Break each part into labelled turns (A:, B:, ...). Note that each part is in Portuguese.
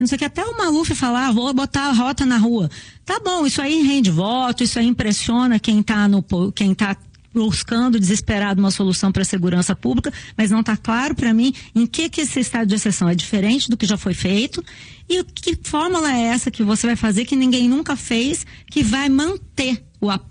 A: não sei o que, até o Maluf falar, vou botar a rota na rua. Tá bom, isso aí rende voto, isso aí impressiona quem tá buscando desesperado uma solução para a segurança pública, mas não está claro para mim em que esse estado de exceção é diferente do que já foi feito e que fórmula é essa que você vai fazer que ninguém nunca fez, que vai manter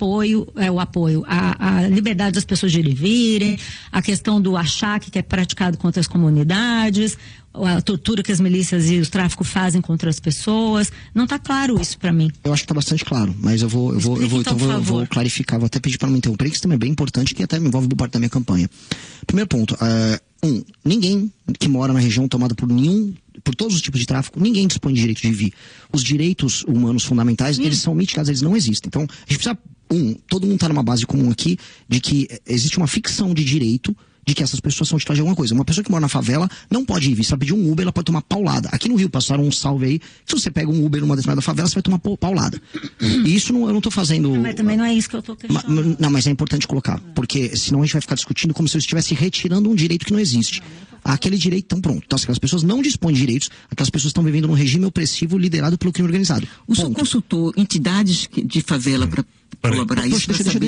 A: a liberdade das pessoas de ir e virem, a questão do achaque que é praticado contra as comunidades, a tortura que as milícias e os tráficos fazem contra as pessoas. Não está claro isso para mim.
B: Eu acho que está bastante claro, mas eu vou clarificar, vou até pedir para não me interromper, que isso também é bem importante, que até me envolve boa parte da minha campanha. Primeiro ponto, ninguém que mora na região tomada por todos os tipos de tráfico, ninguém dispõe de direito de vir. Os direitos humanos fundamentais, eles são mitigados, eles não existem. Então, a gente precisa, todo mundo está numa base comum aqui, de que existe uma ficção de direito de que essas pessoas são titulares de alguma coisa. Uma pessoa que mora na favela não pode ir vir. Se ela pedir um Uber, ela pode tomar paulada. Aqui no Rio passaram um salve aí. Se você pega um Uber numa determinada favela, você vai tomar paulada. E isso eu não estou fazendo...
A: Mas também não é isso que eu estou questionando.
B: Não, mas é importante colocar. Porque senão a gente vai ficar discutindo como se eu estivesse retirando um direito que não existe. Aquele direito, então pronto. Então, aquelas pessoas não dispõem de direitos, aquelas pessoas estão vivendo num regime opressivo liderado pelo crime organizado.
C: O senhor consultou entidades de favela para colaborar isso?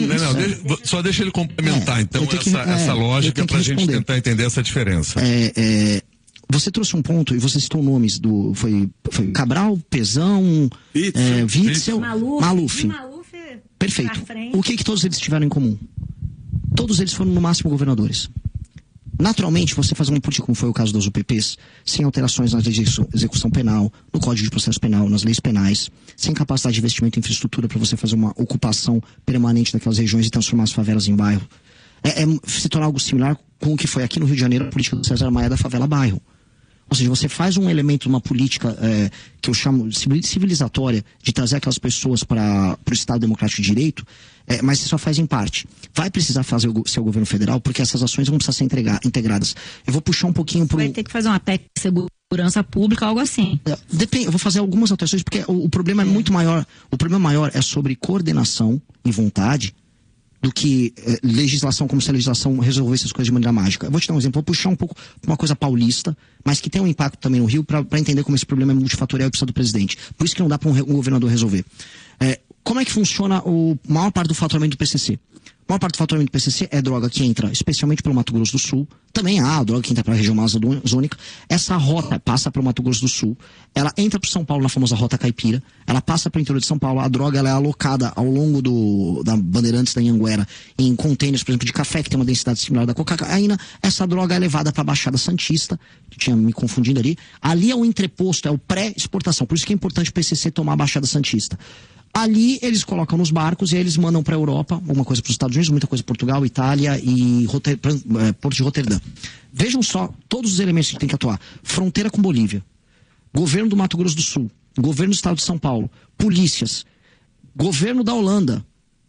D: Só deixa ele complementar, então, essa lógica para a gente tentar entender essa diferença.
B: Você trouxe um ponto e você citou nomes foi Cabral, Pezão, Witzel, Maluf. Perfeito. O que todos eles tiveram em comum? Todos eles foram no máximo governadores. Naturalmente, você fazer uma política como foi o caso das UPPs, sem alterações nas leis de execução penal, no Código de Processo Penal, nas leis penais, sem capacidade de investimento em infraestrutura para você fazer uma ocupação permanente daquelas regiões e transformar as favelas em bairro, se tornar algo similar com o que foi aqui no Rio de Janeiro a política do César Maia da favela bairro. Ou seja, você faz um elemento de uma política que eu chamo de civilizatória, de trazer aquelas pessoas para o Estado Democrático de Direito, mas você só faz em parte. Vai precisar fazer ser o governo federal, porque essas ações vão precisar ser integradas. Eu vou puxar um pouquinho para
A: Vai ter que fazer uma PEC de segurança pública, algo assim.
B: Depende, eu vou fazer algumas alterações, porque o problema é muito maior. O problema maior é sobre coordenação e vontade do que legislação, como se a legislação resolvesse as coisas de maneira mágica. Eu vou te dar um exemplo, vou puxar um pouco uma coisa paulista, mas que tem um impacto também no Rio, para entender como esse problema é multifatorial e precisa do presidente. Por isso que não dá para um governador resolver. Como é que funciona a maior parte do faturamento do PCC? A maior parte do faturamento do PCC é droga que entra, especialmente pelo Mato Grosso do Sul. Também há droga que entra para a região amazônica. Essa rota passa para o Mato Grosso do Sul. Ela entra para São Paulo na famosa Rota Caipira. Ela passa para o interior de São Paulo. A droga ela é alocada ao longo da Bandeirantes da Anhanguera em contêineres, por exemplo, de café, que tem uma densidade similar da cocaína. Essa droga é levada para a Baixada Santista, que tinha me confundindo ali. Ali é o entreposto, é o pré-exportação. Por isso que é importante o PCC tomar a Baixada Santista. Ali eles colocam nos barcos e aí eles mandam para a Europa, alguma coisa para os Estados Unidos, muita coisa para Portugal, Itália e Porto de Roterdã. Vejam só todos os elementos que tem que atuar. Fronteira com Bolívia, governo do Mato Grosso do Sul, governo do Estado de São Paulo, polícias, governo da Holanda.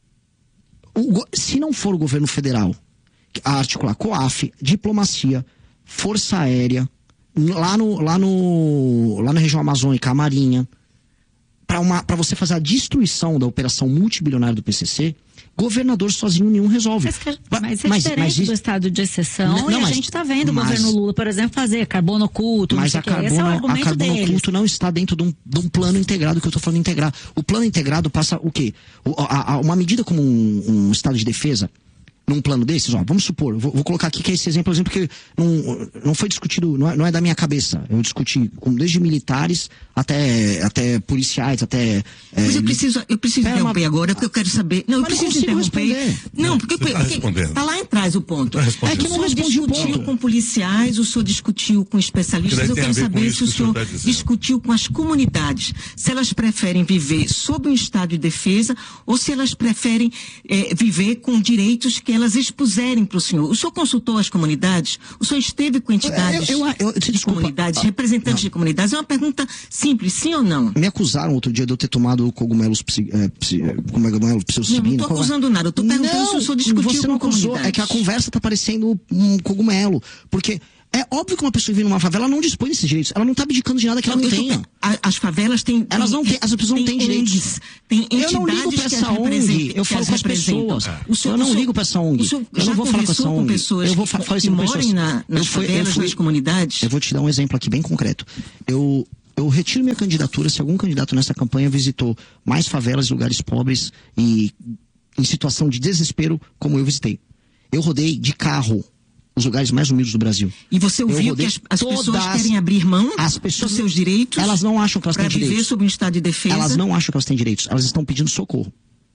B: Se não for o governo federal a articular COAF, diplomacia, força aérea, lá na região amazônica, a Marinha, para você fazer a destruição da operação multibilionária do PCC, governador sozinho nenhum resolve.
A: Mas é diferente do estado de exceção a gente está vendo o governo Lula, por exemplo, fazer carbono oculto.
B: Mas a carbono oculto não está dentro de um plano integrado que eu estou falando integrar. O plano integrado passa o quê? Uma medida como um estado de defesa, num plano desses, vamos supor, vou colocar aqui que é esse exemplo que não foi discutido, não é da minha cabeça. Eu discuti desde militares até policiais, até...
C: Mas eu preciso interromper agora, porque eu quero saber... Não, eu preciso interromper. Não, porque tá lá atrás o ponto.
B: É que não respondi o ponto.
C: O senhor discutiu com policiais, o senhor discutiu com especialistas, eu quero saber se o senhor discutiu com as comunidades, se elas preferem viver sob um estado de defesa ou se elas preferem viver com direitos que elas expuserem para o senhor. O senhor consultou as comunidades? O senhor esteve com entidades de comunidades, representantes de comunidades? É uma pergunta simples, sim ou não?
B: Me acusaram outro dia de eu ter tomado cogumelos psilocibina.
C: Não estou acusando nada, eu estou perguntando se o senhor discutiu com comunidades.
B: É que a conversa está parecendo um cogumelo, porque... É óbvio que uma pessoa que vive numa favela não dispõe desses direitos. Ela não está abdicando de nada que ela não tenha.
C: As favelas têm...
B: Elas não têm, as pessoas não têm direitos.
C: Tem
B: eu não ligo para essa ONG, eu falo com as pessoas. Eu não ligo para essa ONG. Eu não vou falar com essa ONG.
C: Eu vou falar isso com pessoas que morem nas favelas, nas comunidades.
B: Eu vou te dar um exemplo aqui bem concreto. Eu eu retiro minha candidatura se algum candidato nessa campanha visitou mais favelas, lugares pobres e em situação de desespero como eu visitei. Eu rodei de carro os lugares mais humildes do Brasil.
C: E você ouviu que as pessoas querem abrir mão dos seus direitos?
B: Elas não acham que elas têm direitos.
C: Para viver sob um estado de defesa?
B: Elas não acham que elas têm direitos. Elas estão pedindo socorro.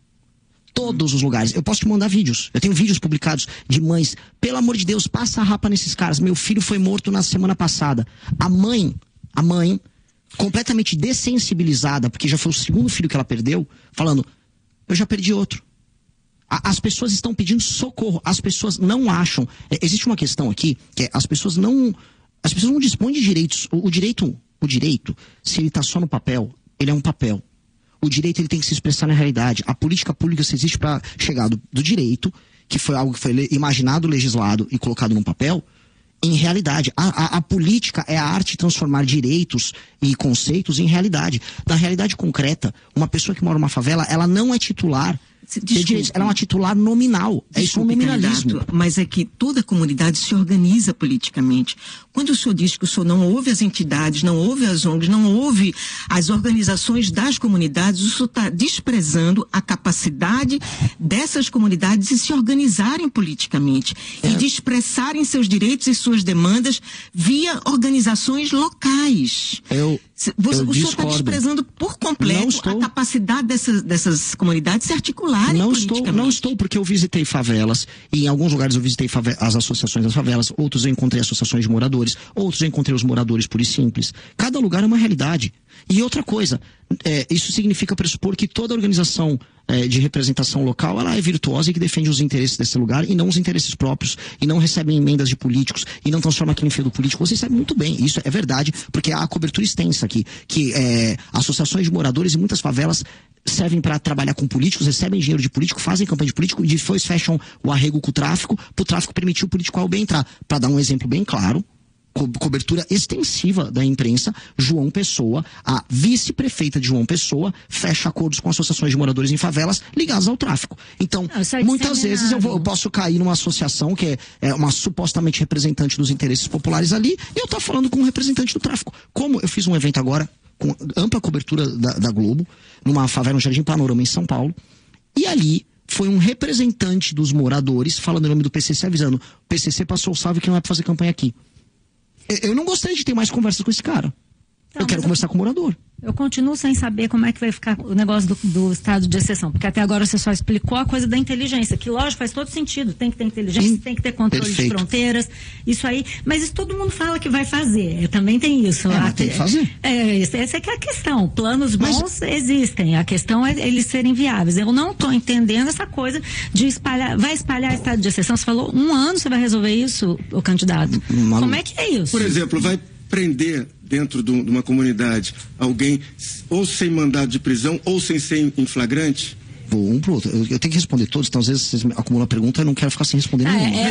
B: Todos os lugares. Eu posso te mandar vídeos. Eu tenho vídeos publicados de mães. Pelo amor de Deus, passa a rapa nesses caras. Meu filho foi morto na semana passada. A mãe, completamente dessensibilizada, porque já foi o segundo filho que ela perdeu, falando, eu já perdi outro. As pessoas estão pedindo socorro. As pessoas não acham. Existe uma questão aqui, que é, as pessoas não dispõem de direitos. O direito, se ele está só no papel, ele é um papel. O direito ele tem que se expressar na realidade. A política pública só existe para chegar do direito, que foi algo que foi imaginado, legislado e colocado num papel, em realidade. A política é a arte de transformar direitos e conceitos em realidade. Na realidade concreta, uma pessoa que mora numa favela, ela não é titular. Ela é uma titular nominal. É isso, um nominalismo.
C: Candidato, mas é que toda a comunidade se organiza politicamente. Quando o senhor diz que o senhor não ouve as entidades, não ouve as ONGs, não ouve as organizações das comunidades, o senhor está desprezando a capacidade dessas comunidades de se organizarem politicamente e de expressarem seus direitos e suas demandas via organizações locais. O senhor está desprezando por completo a capacidade dessas comunidades se articularem politicamente.
B: Não estou, porque eu visitei favelas, e em alguns lugares eu visitei as associações das favelas, outros eu encontrei associações de moradores, outros eu encontrei os moradores pura e simples. Cada lugar é uma realidade. E outra coisa, isso significa pressupor que toda organização de representação local, ela é virtuosa e que defende os interesses desse lugar e não os interesses próprios, e não recebe emendas de políticos, e não transforma aquilo em feudo político. Vocês sabem muito bem, isso é verdade, porque há cobertura extensa aqui, que associações de moradores e muitas favelas servem para trabalhar com políticos, recebem dinheiro de político, fazem campanha de político e depois fecham o arrego com o tráfico, para o tráfico permitir o político ao bem entrar. Para dar um exemplo bem claro, cobertura extensiva da imprensa, João Pessoa, a vice-prefeita de João Pessoa, fecha acordos com associações de moradores em favelas ligadas ao tráfico. Então, muitas vezes eu posso cair numa associação que é uma supostamente representante dos interesses populares ali, e eu estou falando com um representante do tráfico. Como eu fiz um evento agora, com ampla cobertura da Globo, numa favela no Jardim Panorama, em São Paulo, e ali foi um representante dos moradores falando em nome do PCC, avisando, o PCC passou o salve que não é para fazer campanha aqui. Eu não gostaria de ter mais conversas com esse cara. Eu quero conversar com o morador.
A: Eu continuo sem saber como é que vai ficar o negócio do estado de exceção, porque até agora você só explicou a coisa da inteligência, que lógico, faz todo sentido, tem que ter inteligência, tem que ter controle de fronteiras, isso aí, mas isso todo mundo fala que vai fazer, também tem isso.
B: Tem que fazer.
A: Essa é que é a questão, planos bons existem, a questão é eles serem viáveis. Eu não estou entendendo essa coisa de vai espalhar estado de exceção, você falou 1 ano você vai resolver isso, o candidato. Como é que é isso?
E: Por exemplo, vai prender dentro de uma comunidade alguém ou sem mandado de prisão ou sem ser em flagrante?
B: Vou um pro outro. Eu tenho que responder todos, então às vezes vocês acumulam a pergunta e eu não quero ficar sem responder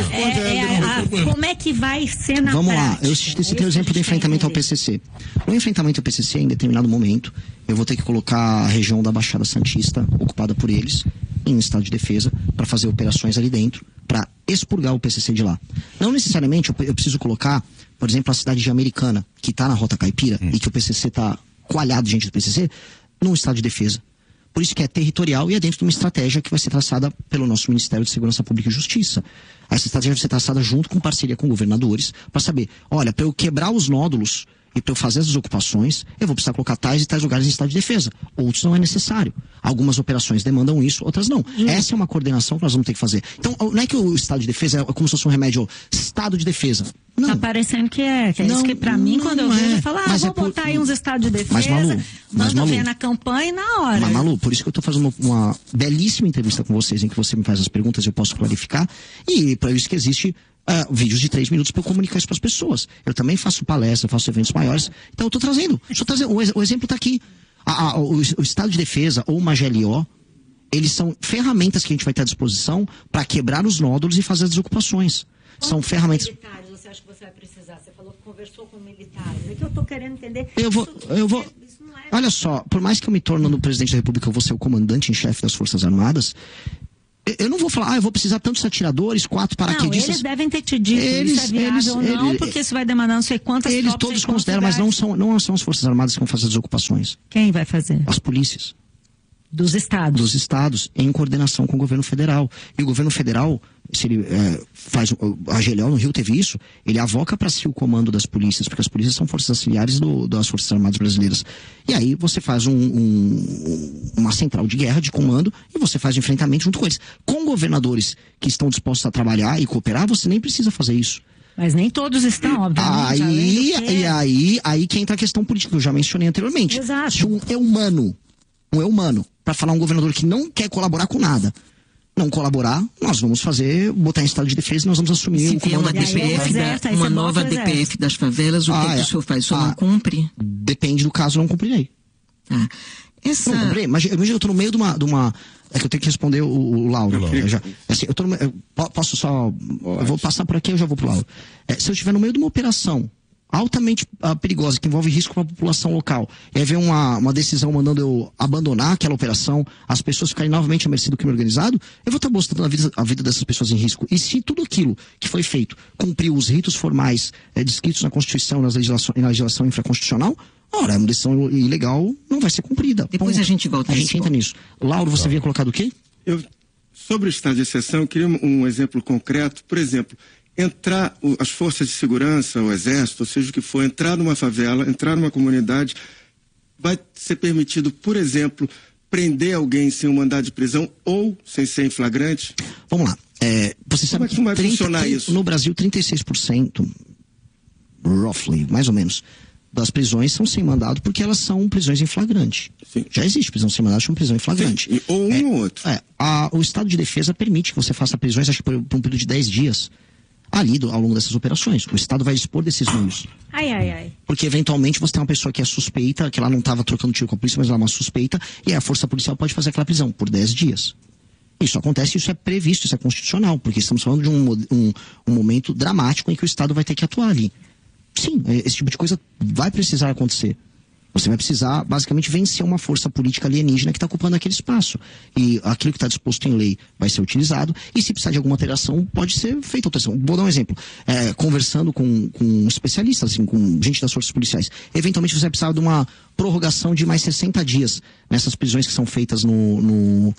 B: nenhuma.
A: Como é que vai ser na
B: Vamos
A: prática?
B: lá, eu citei o exemplo do enfrentamento ao PCC. No enfrentamento ao PCC, em determinado momento, eu vou ter que colocar a região da Baixada Santista, ocupada por eles, em estado de defesa, para fazer operações ali dentro, para expurgar o PCC de lá. Não necessariamente eu preciso colocar, por exemplo, a cidade de Americana, que está na Rota Caipira, e que o PCC está coalhado diante do PCC, num estado de defesa. Por isso que é territorial e é dentro de uma estratégia que vai ser traçada pelo nosso Ministério de Segurança Pública e Justiça. Essa estratégia vai ser traçada junto com parceria com governadores, para saber, olha, para eu quebrar os nódulos e para eu fazer as desocupações, eu vou precisar colocar tais e tais lugares em estado de defesa. Outros não é necessário. Algumas operações demandam isso, outras não. Essa é uma coordenação que nós vamos ter que fazer. Então, não é que o estado de defesa é como se fosse um remédio, estado de defesa. Não.
A: Tá parecendo que é isso que pra mim, quando eu vejo, eu falo, vou botar aí uns estados de defesa, manda ver na campanha e na hora.
B: Mas, Malu, por isso que eu tô fazendo uma belíssima entrevista com vocês, em que você me faz as perguntas e eu posso clarificar, e para isso que existe vídeos de 3 minutos para eu comunicar isso para as pessoas. Eu também faço palestra, faço eventos maiores, então eu tô trazendo. O exemplo tá aqui. O estado de defesa ou uma GLO, eles são ferramentas que a gente vai ter à disposição para quebrar os nódulos e fazer as desocupações. São ferramentas.
A: Militares, você acha que você vai precisar? Você falou que conversou com militares. É que eu tô querendo entender.
B: Eu vou. Olha só, por mais que eu me torne no presidente da República, eu vou ser o comandante em chefe das Forças Armadas. Eu não vou falar, eu vou precisar tantos atiradores, 4 paraquedistas.
A: Não, eles devem ter te dito isso é viável ou não, porque isso vai demandar não sei quantas
B: tropas. Eles todos consideram, mas não são as Forças Armadas que vão fazer as ocupações.
A: Quem vai fazer?
B: As polícias.
A: Dos estados?
B: Dos estados, em coordenação com o governo federal. E o governo federal, se ele faz... A GLO no Rio teve isso, ele avoca para si o comando das polícias, porque as polícias são forças auxiliares das Forças Armadas Brasileiras. E aí você faz uma central de guerra, de comando, e você faz o enfrentamento junto com eles. Com governadores que estão dispostos a trabalhar e cooperar, você nem precisa fazer isso.
A: Mas nem todos estão, obviamente.
B: Aí que entra a questão política, que eu já mencionei anteriormente.
A: Exato.
B: Se um é humano, para falar um governador que não quer colaborar com nada, não colaborar, nós vamos botar em estado de defesa e nós vamos assumir o comando da
C: DPF, uma nova DPF das favelas, o que o senhor faz? O senhor não cumpre?
B: Depende do caso, não cumprirei. Não cumprirei, mas eu estou no meio de uma é que eu tenho que responder o Lauro. Posso só... Eu vou passar por aqui e eu já vou pro Lauro. Se eu estiver no meio de uma operação altamente perigosa, que envolve risco para a população local, e aí vem uma decisão mandando eu abandonar aquela operação, as pessoas ficarem novamente à mercê do crime organizado, eu vou estar botando a vida dessas pessoas em risco. E se tudo aquilo que foi feito cumpriu os ritos formais descritos na Constituição e na legislação infraconstitucional, ora, uma decisão ilegal não vai ser cumprida.
C: Depois a gente volta.
B: A gente entra nisso. Lauro, você havia colocado o quê?
E: Sobre o estado de exceção, eu queria um exemplo concreto. Por exemplo, as forças de segurança, o exército, ou seja o que for, entrar numa favela, entrar numa comunidade, vai ser permitido, por exemplo, prender alguém sem um mandado de prisão ou sem ser em flagrante?
B: Vamos lá. Você sabe
E: como é que vai funcionar isso?
B: No Brasil, 36%, roughly, mais ou menos, das prisões são sem mandado porque elas são prisões em flagrante.
E: Sim.
B: Já existe prisão sem mandado, chama prisão em flagrante.
E: Sim. Ou um ou outro.
B: O estado de defesa permite que você faça prisões, acho que por um período de 10 dias. Ali, ao longo dessas operações. O Estado vai dispor desses meios. Porque, eventualmente, você tem uma pessoa que é suspeita, que ela não estava trocando tiro com a polícia, mas ela é uma suspeita, e a força policial pode fazer aquela prisão por 10 dias. Isso acontece, isso é previsto, isso é constitucional, porque estamos falando de um momento dramático em que o Estado vai ter que atuar ali. Sim, esse tipo de coisa vai precisar acontecer. Você vai precisar, basicamente, vencer uma força política alienígena que está ocupando aquele espaço. E aquilo que está disposto em lei vai ser utilizado. E se precisar de alguma alteração, pode ser feita alteração. Vou dar um exemplo. Conversando com especialistas, assim, com gente das forças policiais. Eventualmente, você vai precisar de uma prorrogação de mais 60 dias nessas prisões que são feitas num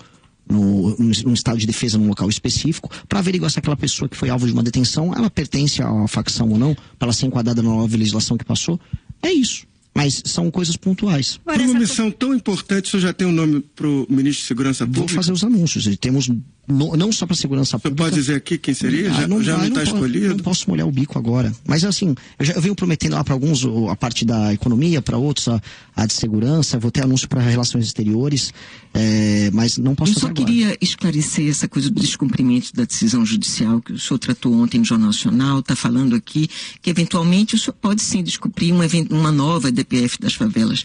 B: estado de defesa num local específico, para averiguar se aquela pessoa que foi alvo de uma detenção, ela pertence à facção ou não, para ela ser enquadrada na nova legislação que passou. É isso. Mas são coisas pontuais.
E: Por uma missão tão importante, o senhor já tem um nome para o ministro de Segurança Pública?
B: Vou fazer os anúncios. E temos, não só para Segurança Pública...
E: Você pode dizer aqui quem seria? Já não está escolhido?
B: Não posso molhar o bico agora. Mas assim, eu venho prometendo lá para alguns a parte da economia, para outros a de segurança, vou ter anúncio para relações exteriores, mas não posso fazer agora.
C: Eu só queria esclarecer essa coisa do descumprimento da decisão judicial que o senhor tratou ontem no Jornal Nacional, está falando aqui que eventualmente o senhor pode sim descumprir uma nova DPF das favelas.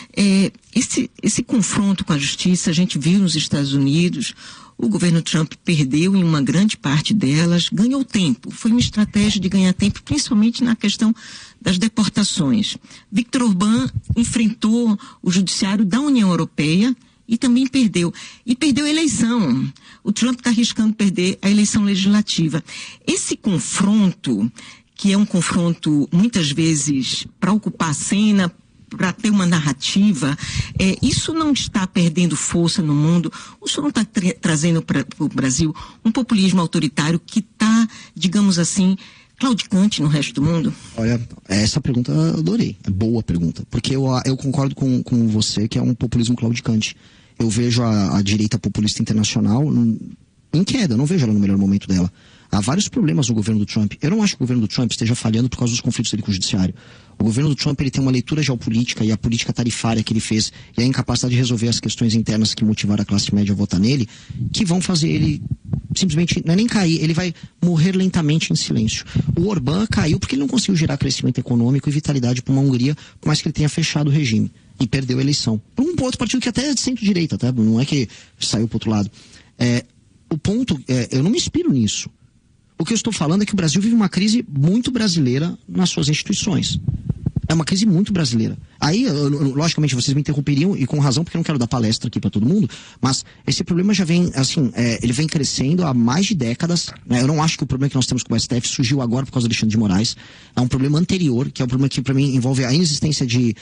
C: Esse confronto com a justiça, a gente viu nos Estados Unidos, o governo Trump perdeu em uma grande parte delas, ganhou tempo. Foi uma estratégia de ganhar tempo, principalmente na questão das deportações. Viktor Orbán enfrentou o judiciário da União Europeia e também perdeu. E perdeu a eleição. O Trump está arriscando perder a eleição legislativa. Esse confronto, que é um confronto muitas vezes para ocupar a cena, para ter uma narrativa, isso não está perdendo força no mundo? O senhor não está trazendo para o Brasil um populismo autoritário que está, digamos assim, claudicante no resto do mundo?
B: Olha, essa pergunta eu adorei. É boa pergunta. Porque eu concordo com você que é um populismo claudicante. Eu vejo a direita populista internacional em queda. Eu não vejo ela no melhor momento dela. Há vários problemas no governo do Trump. Eu não acho que o governo do Trump esteja falhando por causa dos conflitos dele com o judiciário. O governo do Trump ele tem uma leitura geopolítica e a política tarifária que ele fez e a incapacidade de resolver as questões internas que motivaram a classe média a votar nele, que vão fazer ele simplesmente, não é nem cair, ele vai morrer lentamente em silêncio. O Orbán caiu porque ele não conseguiu gerar crescimento econômico e vitalidade para uma Hungria, por mais que ele tenha fechado o regime e perdeu a eleição. Para um outro partido que até é de centro-direita, tá? Não é que saiu para outro lado. O ponto eu não me inspiro nisso. O que eu estou falando é que o Brasil vive uma crise muito brasileira nas suas instituições. É uma crise muito brasileira. Aí, logicamente, vocês me interromperiam, e com razão, porque eu não quero dar palestra aqui para todo mundo, mas esse problema já vem, assim, ele vem crescendo há mais de décadas, né? Eu não acho que o problema que nós temos com o STF surgiu agora por causa do Alexandre de Moraes. É um problema anterior, que é um problema que, para mim, envolve a inexistência de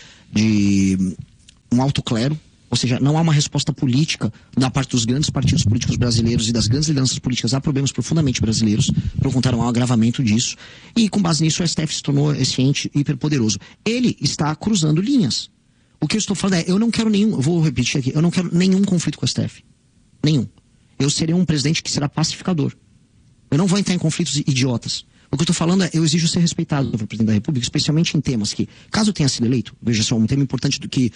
B: um alto clero. Ou seja, não há uma resposta política da parte dos grandes partidos políticos brasileiros e das grandes lideranças políticas a problemas profundamente brasileiros. Pelo contrário, há um agravamento disso. E com base nisso, o STF se tornou esse ente hiperpoderoso. Ele está cruzando linhas. O que eu estou falando eu não quero nenhum, vou repetir aqui, eu não quero nenhum conflito com o STF. Nenhum. Eu serei um presidente que será pacificador. Eu não vou entrar em conflitos idiotas. O que eu estou falando eu exijo ser respeitado pelo presidente da República, especialmente em temas que, caso eu tenha sido eleito, veja só, um tema importante do que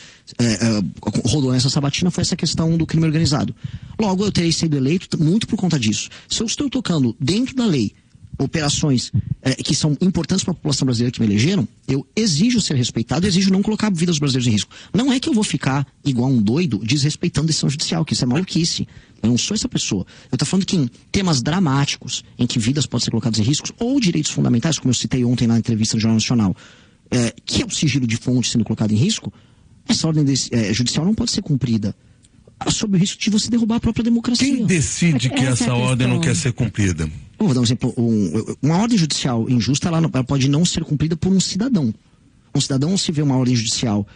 B: rodou nessa sabatina foi essa questão do crime organizado. Logo, eu terei sido eleito muito por conta disso. Se eu estou tocando dentro da lei operações que são importantes para a população brasileira que me elegeram, eu exijo ser respeitado, exijo não colocar a vida dos brasileiros em risco. Não é que eu vou ficar igual um doido desrespeitando a decisão judicial, que isso é maluquice. Eu não sou essa pessoa. Eu estou falando que em temas dramáticos, em que vidas podem ser colocadas em riscos, ou direitos fundamentais, como eu citei ontem na entrevista do Jornal Nacional, que é o sigilo de fonte sendo colocado em risco, essa ordem judicial não pode ser cumprida sob o risco de você derrubar a própria democracia.
D: Quem decide que essa ordem não quer ser cumprida?
B: Vou dar um exemplo. Uma ordem judicial injusta, ela pode não ser cumprida por um cidadão. Um cidadão, se vê uma ordem judicial...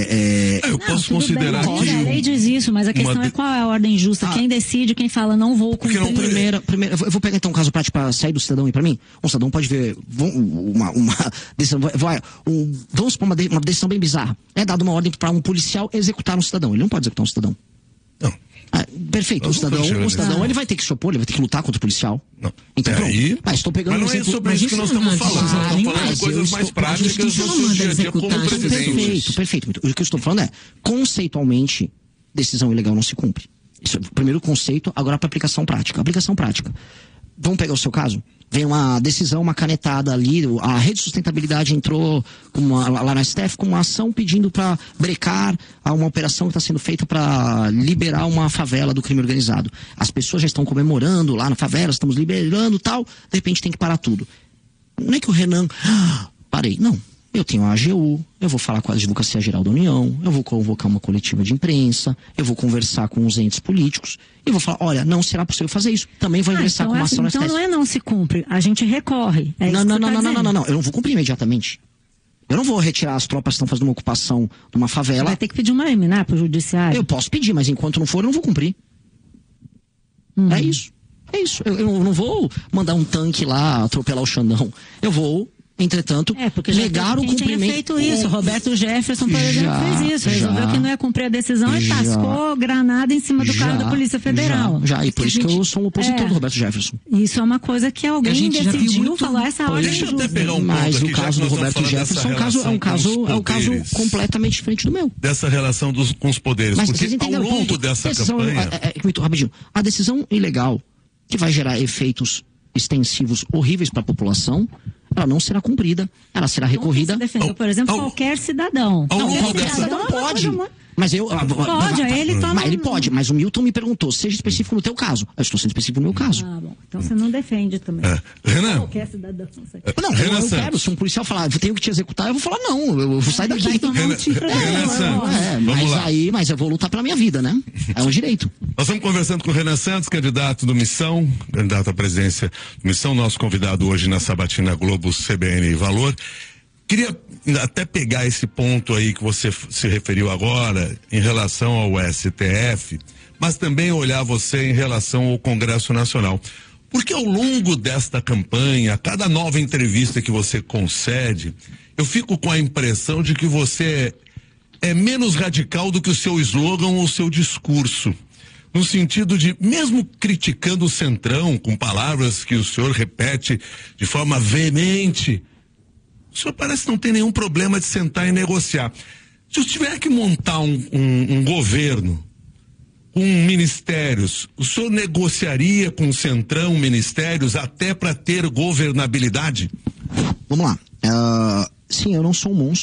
D: eu posso considerar
A: que... A lei diz isso, mas a questão é qual é a ordem justa. Quem decide, quem fala, não vou cumprir.
B: Não, primeiro, eu vou pegar então um caso prático para sair do cidadão e para mim. Um cidadão pode ver uma decisão... Vamos supor uma decisão bem bizarra. É dada uma ordem para um policial executar um cidadão. Ele não pode executar um cidadão.
D: Não.
B: Perfeito, o cidadão ele vai ter que se opor, ele vai ter que lutar contra o policial.
D: Não.
B: Então,
D: aí,
B: mas estou pegando
D: não é sobre isso que nós estamos falando. Nós estamos falando de coisas mais práticas do seu dia a dia como presidente.
B: Perfeito. O que eu estou falando conceitualmente, decisão ilegal não se cumpre. Isso é o primeiro conceito, agora para aplicação prática. Aplicação prática. Vamos pegar o seu caso? Vem uma decisão, uma canetada ali, a Rede de Sustentabilidade entrou lá na STF com uma ação pedindo para brecar uma operação que está sendo feita para liberar uma favela do crime organizado. As pessoas já estão comemorando lá na favela, estamos liberando tal, de repente tem que parar tudo. Não é que o Renan... Parei, não. Eu tenho a AGU, eu vou falar com a Advocacia Geral da União, eu vou convocar uma coletiva de imprensa, eu vou conversar com os entes políticos e vou falar, olha, não será possível fazer isso. Também vou ingressar com uma ação na STF.
A: Então não é não se cumpre, a gente recorre.
B: Não, eu não vou cumprir imediatamente. Eu não vou retirar as tropas que estão fazendo uma ocupação de uma favela. Você
A: vai ter que pedir uma liminar pro judiciário.
B: Eu posso pedir, mas enquanto não for, eu não vou cumprir. É isso. Eu não vou mandar um tanque lá atropelar o Xandão. Eu vou... Entretanto, negar o cumprimento...
A: Tinha feito isso. Roberto Jefferson, por exemplo, fez isso. Resolveu que não ia cumprir a decisão e tascou granada em cima do carro da Polícia Federal.
B: E por isso que eu sou um opositor do Roberto Jefferson.
A: Isso é uma coisa que alguém decidiu falar essa ordem
D: justa. Deixa eu até pegar um
B: mas
D: ponto
B: o caso do Roberto Jefferson é um caso completamente diferente do meu.
D: Dessa relação com os poderes.
B: Mas
D: porque ao longo dessa campanha...
B: Rapidinho. A decisão ilegal que vai gerar efeitos extensivos horríveis para a população, ela não será cumprida, ela será recorrida.
A: Defendeu, por exemplo, qualquer cidadão.
B: Qualquer cidadão pode. Mas eu...
A: Pode, ele toma...
B: Mas ele pode, mas o Milton me perguntou, seja específico no teu caso. Eu estou sendo específico no meu caso.
A: Bom. Então você não defende também.
D: Renan?
A: Qualquer cidadão.
B: Não, eu quero. Se um policial falar, eu tenho que te executar, eu vou falar, não, eu vou sair daqui. Mas eu vou lutar pela minha vida, né? É um direito.
D: Nós estamos conversando com o Renan Santos, candidato do Missão, candidato à presidência do Missão, nosso convidado hoje na Sabatina Globo CBN Valor. Queria até pegar esse ponto aí que você se referiu agora em relação ao STF, mas também olhar você em relação ao Congresso Nacional. Porque ao longo desta campanha, a cada nova entrevista que você concede, eu fico com a impressão de que você é menos radical do que o seu slogan ou o seu discurso. No sentido de, mesmo criticando o Centrão, com palavras que o senhor repete de forma veemente, o senhor parece não ter nenhum problema de sentar e negociar. Se eu tiver que montar um governo com ministérios, o senhor negociaria com o Centrão ministérios até para ter governabilidade?
B: Vamos lá. Sim, eu não sou um monstro.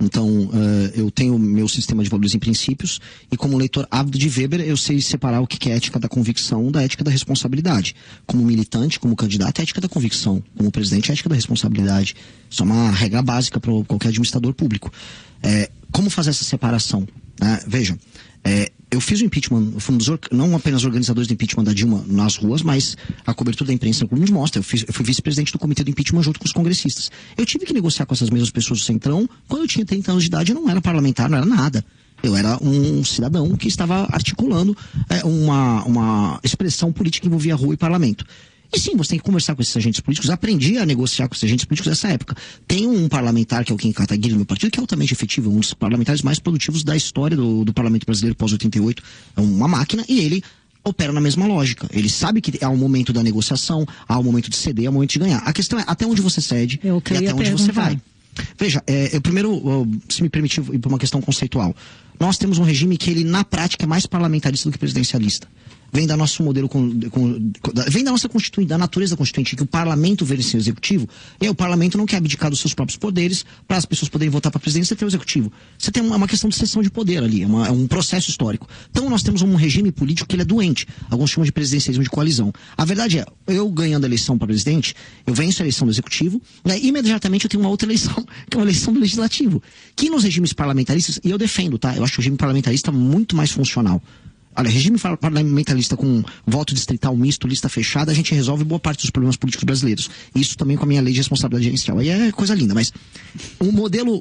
B: Então, eu tenho meu sistema de valores e princípios, e como leitor ávido de Weber, eu sei separar o que é ética da convicção da ética da responsabilidade. Como militante, como candidato, é ética da convicção. Como presidente, é ética da responsabilidade. Isso é uma regra básica para qualquer administrador público. Como fazer essa separação? Vejam, eu fiz o impeachment, fui não apenas organizadores do impeachment da Dilma nas ruas, mas a cobertura da imprensa nos mostra. Eu fui vice-presidente do comitê do impeachment junto com os congressistas. Eu tive que negociar com essas mesmas pessoas do Centrão. Quando eu tinha 30 anos de idade, eu não era parlamentar, não era nada. Eu era um cidadão que estava articulando uma expressão política que envolvia rua e parlamento. E sim, você tem que conversar com esses agentes políticos. Aprendi a negociar com esses agentes políticos nessa época. Tem um parlamentar, que é o Kim Kataguiri, no meu partido, que é altamente efetivo, um dos parlamentares mais produtivos da história do parlamento brasileiro pós-88. É uma máquina, e ele opera na mesma lógica. Ele sabe que há um momento da negociação, há um momento de ceder, há um momento de ganhar. A questão é até onde você cede e até onde você vai. Veja, eu primeiro, se me permitir ir para uma questão conceitual. Nós temos um regime que ele, na prática, é mais parlamentarista do que presidencialista. Vem da nosso modelo, vem da nossa constituinte, da natureza constituinte, que o parlamento vence o executivo, e aí o parlamento não quer abdicar dos seus próprios poderes para as pessoas poderem votar para a presidência e ter o executivo. Você tem uma questão de cessão de poder ali, é um processo histórico. Então nós temos um regime político que ele é doente, alguns chamam de presidencialismo de coalizão. A verdade é, eu ganhando a eleição para presidente, eu venço a eleição do executivo, e imediatamente eu tenho uma outra eleição, que é uma eleição do legislativo, que nos regimes parlamentaristas, e eu defendo, tá? Eu acho o regime parlamentarista muito mais funcional. Olha, regime parlamentarista com voto distrital misto, lista fechada, a gente resolve boa parte dos problemas políticos brasileiros. Isso também com a minha lei de responsabilidade gerencial. Aí é coisa linda, mas o modelo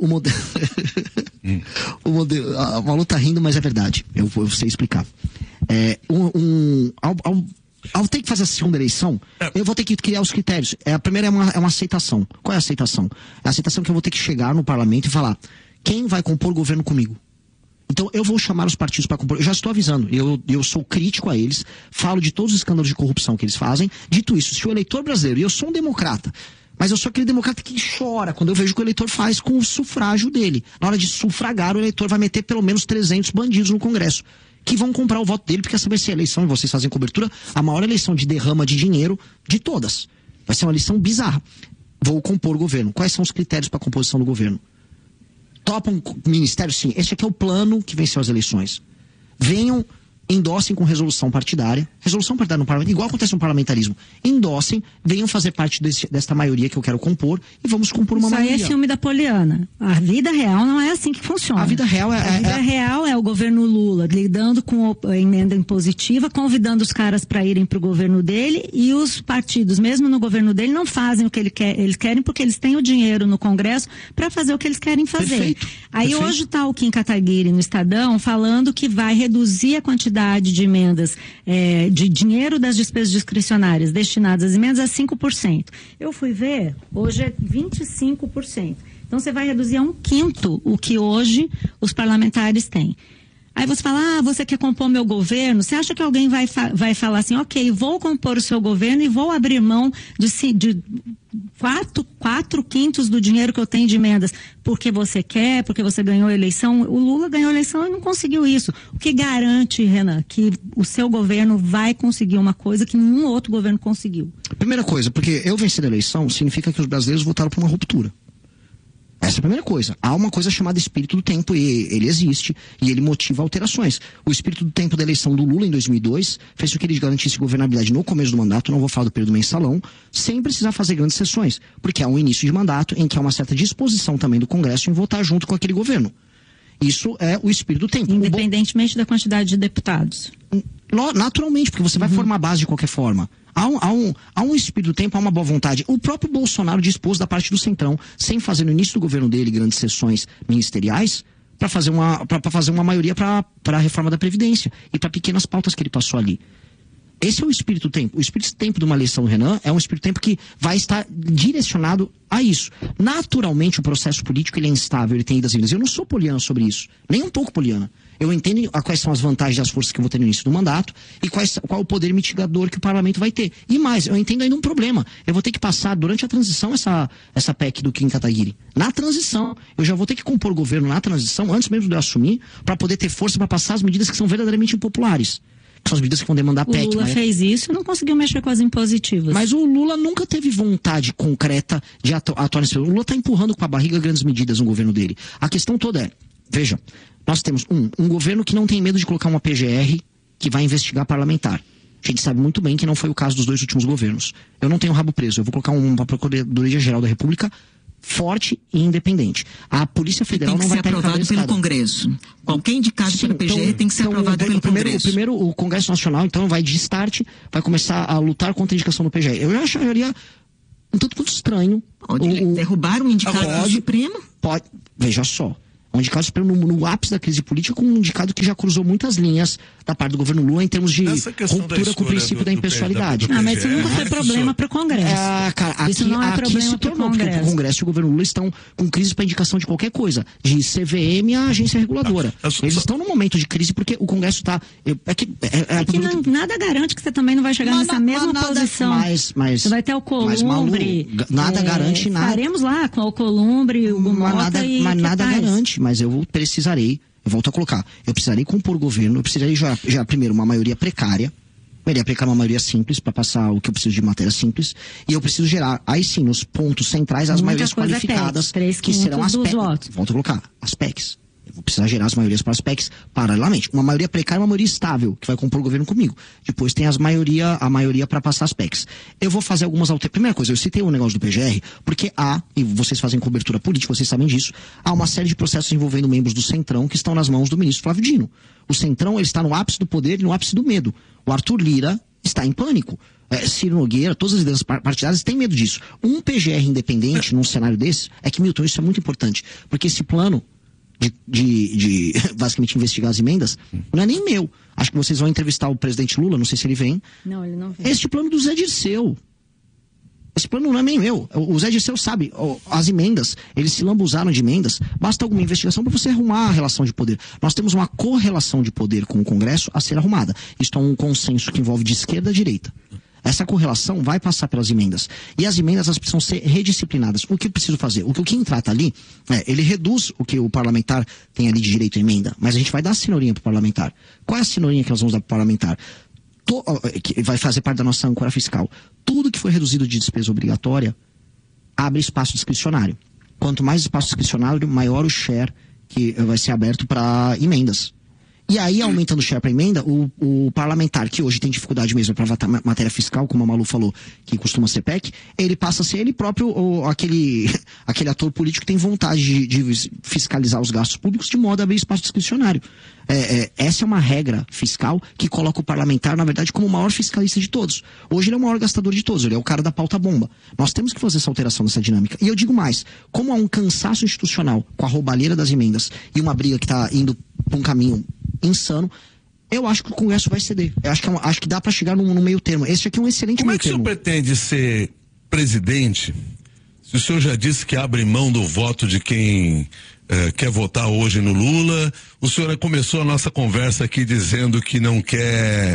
B: a Malu tá rindo, mas é verdade. Eu sei explicar. Ao ter que fazer a segunda eleição, eu vou ter que criar os critérios. A primeira é uma aceitação. Qual é a aceitação? É a aceitação que eu vou ter que chegar no parlamento e falar: quem vai compor o governo comigo? Então, eu vou chamar os partidos para compor. Eu já estou avisando, eu sou crítico a eles, falo de todos os escândalos de corrupção que eles fazem. Dito isso, se o eleitor brasileiro, e eu sou um democrata, mas eu sou aquele democrata que chora quando eu vejo o que o eleitor faz com o sufrágio dele. Na hora de sufragar, o eleitor vai meter pelo menos 300 bandidos no Congresso, que vão comprar o voto dele, porque essa vai ser a eleição, e vocês fazem cobertura, a maior eleição de derrama de dinheiro de todas. Vai ser uma eleição bizarra. Vou compor o governo. Quais são os critérios para a composição do governo? Topam ministério? Sim. Este aqui é o plano que venceu as eleições. Venham, endossem com resolução partidária. Resolução partidária no parlamento, igual acontece no parlamentarismo. Endossem, venham fazer parte desta maioria que eu quero compor e vamos compor uma maioria.
A: Isso aí é filme da Poliana. A vida real não é assim que funciona.
B: A vida real
A: real é o governo Lula lidando com a emenda impositiva, convidando os caras para irem para o governo dele, e os partidos, mesmo no governo dele, não fazem o que eles querem porque eles têm o dinheiro no Congresso para fazer o que eles querem fazer.
B: Perfeito.
A: Aí hoje está o Kim Kataguiri no Estadão falando que vai reduzir a quantidade de emendas, de dinheiro das despesas discricionárias destinadas às emendas a 5%. Eu fui ver, hoje é 25%. Então você vai reduzir a 1/5 o que hoje os parlamentares têm. Aí você fala, você quer compor meu governo? Você acha que alguém vai falar assim, ok, vou compor o seu governo e vou abrir mão de 4/5 do dinheiro que eu tenho de emendas, porque você quer, porque você ganhou a eleição? O Lula ganhou a eleição e não conseguiu isso. O que garante, Renan, que o seu governo vai conseguir uma coisa que nenhum outro governo conseguiu?
B: Primeira coisa, porque eu vencer a eleição significa que os brasileiros votaram por uma ruptura. Essa é a primeira coisa. Há uma coisa chamada espírito do tempo, e ele existe, e ele motiva alterações. O espírito do tempo da eleição do Lula em 2002 fez com que ele garantisse governabilidade no começo do mandato, não vou falar do período mensalão, sem precisar fazer grandes sessões, porque há um início de mandato em que há uma certa disposição também do Congresso em votar junto com aquele governo. Isso é o espírito do tempo.
A: Independentemente da quantidade de deputados.
B: Naturalmente, porque você vai formar base de qualquer forma. Há um espírito do tempo, há uma boa vontade. O próprio Bolsonaro dispôs da parte do Centrão, sem fazer no início do governo dele grandes sessões ministeriais, para fazer uma maioria para a reforma da Previdência e para pequenas pautas que ele passou ali. Esse é o espírito do tempo. O espírito do tempo de uma eleição do Renan é um espírito do tempo que vai estar direcionado a isso. Naturalmente, o processo político ele é instável, ele tem idas e vindas. Eu não sou poliana sobre isso, nem um pouco poliana. Eu entendo quais são as vantagens das forças que eu vou ter no início do mandato e qual o poder mitigador que o parlamento vai ter. E mais, eu entendo ainda um problema. Eu vou ter que passar, durante a transição, essa PEC do Kim Kataguiri. Na transição, eu já vou ter que compor o governo na transição, antes mesmo de eu assumir, para poder ter força para passar as medidas que são verdadeiramente impopulares. São as medidas que vão demandar PEC.
A: O Lula fez isso e não conseguiu mexer com as impositivas.
B: Mas o Lula nunca teve vontade concreta de atuar nesse. O Lula está empurrando com a barriga grandes medidas no governo dele. A questão toda é, veja, nós temos um governo que não tem medo de colocar uma PGR que vai investigar parlamentar. A gente sabe muito bem que não foi o caso dos 2 últimos governos. Eu não tenho rabo preso, eu vou colocar uma Procuradoria-Geral da República forte e independente. A Polícia Federal não vai estar
C: aprovado pelo Congresso. Qualquer indicado pela PGR tem que ser aprovado pelo Congresso.
B: Primeiro, o Congresso Nacional, então, vai de start, vai começar a lutar contra a indicação do PGR. Eu acharia um tanto quanto estranho.
C: Derrubar um indicado do Supremo?
B: Pode. Veja só. Um indicado Supremo no ápice da crise política, com um indicado que já cruzou muitas linhas da parte do governo Lula em termos de ruptura com o princípio da impessoalidade.
A: Mas isso nunca foi problema para o Congresso. Isso não é problema para o Congresso.
B: O Congresso e o governo Lula estão com crise para indicação de qualquer coisa, de CVM à agência reguladora. Eles estão num momento de crise porque o Congresso está...
A: Nada garante que você também não vai chegar nessa mesma posição. Você vai ter o Alcolumbre.
B: Nada garante nada.
A: Faremos lá com o Alcolumbre, o Gumota
B: mas nada garante. Mas eu precisarei, eu volto a colocar, eu precisarei compor o governo, eu precisarei já primeiro uma maioria precária, uma maioria simples para passar o que eu preciso de matéria simples, e eu preciso gerar, aí sim, nos pontos centrais, as maiorias qualificadas, que serão as PECs. Volto a colocar, as PECs. Eu vou precisar gerar as maiorias para as PECs paralelamente. Uma maioria precária e uma maioria estável, que vai compor o governo comigo. Depois tem a maioria para passar as PECs. Eu vou fazer algumas alterações. Primeira coisa, eu citei o negócio do PGR, porque e vocês fazem cobertura política, vocês sabem disso, há uma série de processos envolvendo membros do Centrão que estão nas mãos do ministro Flávio Dino. O Centrão, ele está no ápice do poder e no ápice do medo. O Arthur Lira está em pânico. Ciro Nogueira, todas as lideranças partidárias têm medo disso. Um PGR independente num cenário desse, Milton, isso é muito importante, porque esse plano de basicamente investigar as emendas, não é nem meu. Acho que vocês vão entrevistar o presidente Lula, não sei se ele vem.
A: Não, ele não vem.
B: Este plano do Zé Dirceu. Esse plano não é nem meu. O Zé Dirceu sabe, as emendas, eles se lambuzaram de emendas, basta alguma investigação para você arrumar a relação de poder. Nós temos uma correlação de poder com o Congresso a ser arrumada. Isto é um consenso que envolve de esquerda a direita. Essa correlação vai passar pelas emendas. E as emendas, elas precisam ser redisciplinadas. O que eu preciso fazer? O que o Kim trata ali, ele reduz o que o parlamentar tem ali de direito à emenda, mas a gente vai dar a cenourinha para o parlamentar. Qual é a cenourinha que nós vamos dar para o parlamentar? Que vai fazer parte da nossa âncora fiscal. Tudo que foi reduzido de despesa obrigatória abre espaço discricionário. Quanto mais espaço discricionário, maior o share que vai ser aberto para emendas. E aí, aumentando o share para emenda, o parlamentar, que hoje tem dificuldade mesmo para matéria fiscal, como a Malu falou, que costuma ser PEC, ele passa a ser ele próprio aquele ator político que tem vontade de fiscalizar os gastos públicos de modo a abrir espaço discricionário. Essa é uma regra fiscal que coloca o parlamentar, na verdade, como o maior fiscalista de todos. Hoje ele é o maior gastador de todos, ele é o cara da pauta-bomba. Nós temos que fazer essa alteração dessa dinâmica. E eu digo mais, como há um cansaço institucional com a roubalheira das emendas e uma briga que está indo para um caminho insano, eu acho que o Congresso vai ceder. Eu acho que dá para chegar no meio termo. Esse aqui é um excelente meio termo.
D: Como é que o senhor pretende ser presidente se o senhor já disse que abre mão do voto de quem quer votar hoje no Lula? O senhor começou a nossa conversa aqui dizendo que não quer...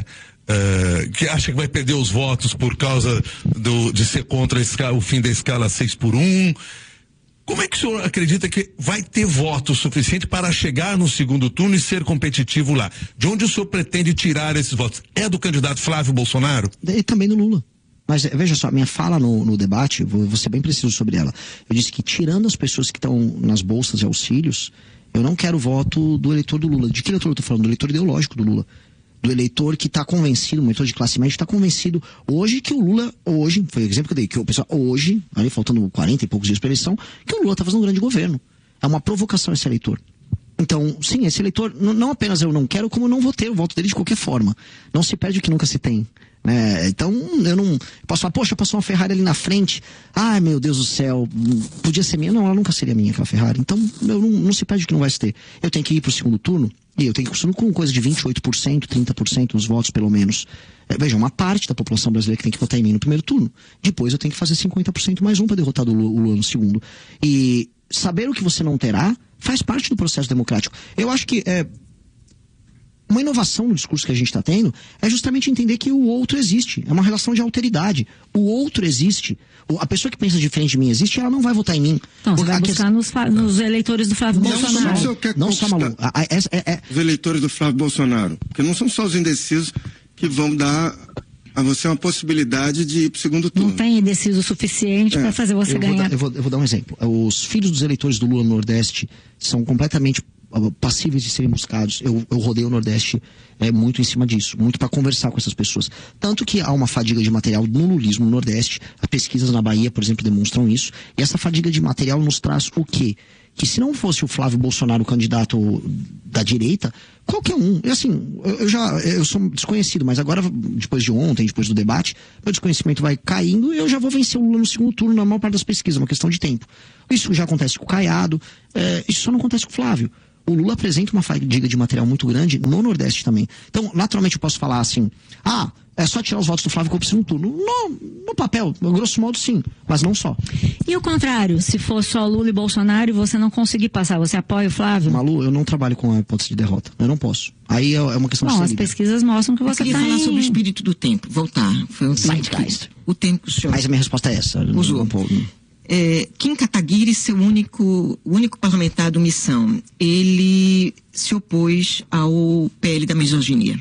D: que acha que vai perder os votos por causa de ser contra o fim da escala 6x1. Como é que o senhor acredita que vai ter voto suficiente para chegar no segundo turno e ser competitivo lá? De onde o senhor pretende tirar esses votos? É do candidato Flávio Bolsonaro?
B: E também do Lula. Mas veja só, minha fala no debate, vou ser bem preciso sobre ela. Eu disse que tirando as pessoas que estão nas bolsas de auxílios, eu não quero o voto do eleitor do Lula. De que eleitor eu estou falando? Do eleitor ideológico do Lula. Do eleitor que está convencido, um eleitor de classe média, está convencido hoje que o Lula, foi o exemplo que eu dei, que o pessoal hoje, ali faltando 40 e poucos dias para a eleição, que o Lula está fazendo um grande governo. É uma provocação esse eleitor. Então, sim, esse eleitor, não apenas eu não quero, como eu não vou ter o voto dele de qualquer forma. Não se perde o que nunca se tem. Então, eu não posso falar, poxa, passou uma Ferrari ali na frente, ai meu Deus do céu, podia ser minha. Não, ela nunca seria minha, aquela Ferrari. Então, não se perde o que não vai se ter. Eu tenho que ir para o segundo turno, e eu tenho que ir com coisa de 28%, 30% dos votos, pelo menos. Veja, uma parte da população brasileira que tem que votar em mim no primeiro turno. Depois eu tenho que fazer 50% mais um para derrotar o Lula no segundo. E saber o que você não terá faz parte do processo democrático. Eu acho que uma inovação no discurso que a gente está tendo é justamente entender que o outro existe. É uma relação de alteridade. O outro existe. A pessoa que pensa diferente de mim existe, ela não vai votar em mim.
A: Então, você vai buscar nos eleitores do Flávio Bolsonaro.
B: Não só, Malu.
E: Os eleitores do Flávio Bolsonaro. Porque não são só os indecisos que vão dar a você uma possibilidade de ir para o segundo turno.
A: Não tem indeciso o suficiente para fazer você ganhar.
B: Eu vou dar um exemplo. Os filhos dos eleitores do Lula no Nordeste são completamente passíveis de serem buscados. Eu rodei o Nordeste muito em cima disso, muito para conversar com essas pessoas. Tanto que há uma fadiga de material no lulismo no Nordeste. As pesquisas na Bahia, por exemplo, demonstram isso. E essa fadiga de material nos traz o quê? Que se não fosse o Flávio Bolsonaro o candidato da direita, qualquer um, e assim, eu sou desconhecido, mas agora, depois de ontem, depois do debate, meu desconhecimento vai caindo e eu já vou vencer o Lula no segundo turno na maior parte das pesquisas, é uma questão de tempo. Isso já acontece com o Caiado, isso só não acontece com o Flávio. O Lula apresenta uma fadiga de material muito grande no Nordeste também. Então, naturalmente eu posso falar assim, é só tirar os votos do Flávio para o segundo turno. No papel, grosso modo sim, mas não só.
A: E o contrário, se for só Lula e Bolsonaro e você não conseguir passar, você apoia o Flávio?
B: Malu, eu não trabalho com a hipótese de derrota, eu não posso. Aí é uma questão de
A: as pesquisas mostram que você
C: queria falar sobre o espírito do tempo, voltar. Foi um
B: Zeitgeist.
C: O tempo que o senhor...
B: Mas a minha resposta é essa.
C: Usou. Kim Kataguiri, seu único parlamentar do Missão, ele se opôs ao PL da misoginia,